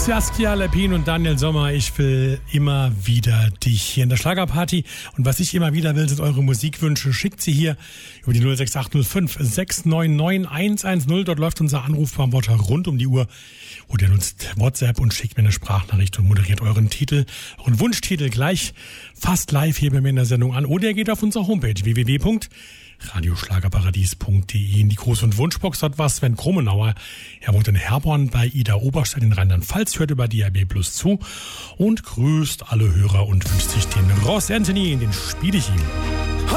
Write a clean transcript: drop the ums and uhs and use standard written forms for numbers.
Saskia Lepin und Daniel Sommer, ich will immer wieder dich hier in der Schlagerparty. Und was ich immer wieder will, sind eure Musikwünsche. Schickt sie hier über die 06805 699 110. Dort läuft unser Anrufbeantworter rund um die Uhr. Oder ihr nutzt WhatsApp und schickt mir eine Sprachnachricht und moderiert euren Titel, euren Wunschtitel gleich fast live hier bei mir in der Sendung an. Oder ihr geht auf unsere Homepage www.radioschlagerparadies.de in die Gruß- und Wunschbox. Dort war Sven Krummenauer. Er wohnt in Herborn bei Ida Oberstedt in Rheinland-Pfalz, hört über DAB Plus zu und grüßt alle Hörer und wünscht sich den Ross Anthony, den spiele ich ihm.